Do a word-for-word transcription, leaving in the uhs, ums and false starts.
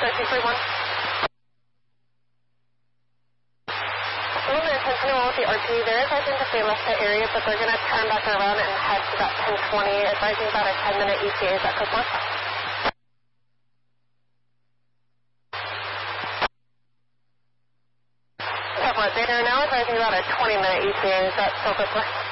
two three one. Movement intentional with the R T. There is, I think, if they left the area, but they're going to turn back around and head to that ten twenty, advising about a ten minute E T A. Is that Cookmark? Cookmark, they are now advising about a twenty minute E T A. Is that still Cookmark?